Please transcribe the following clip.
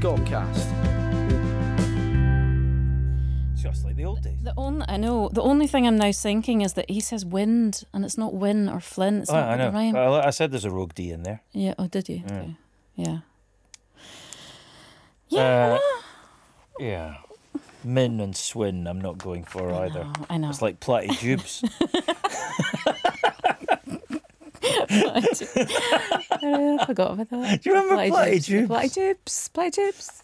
Scotcast. Just like the old days. I know. The only thing I'm now thinking is that he says wind, and it's not win or flint. It's not I know. the rhyme. Well, I said there's a rogue D in there. Yeah. Oh, did you? Okay. Yeah. Yeah. Min and Swin, I'm not going for either. I know. It's like Platty Jubes. I forgot about that. Do you remember Platty Jubes? Platty Jubes.